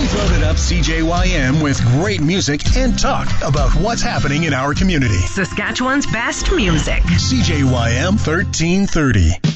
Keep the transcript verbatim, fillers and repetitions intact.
We've loaded up C J Y M with great music and talk about what's happening in our community. Saskatchewan's best music. C J Y M thirteen thirty.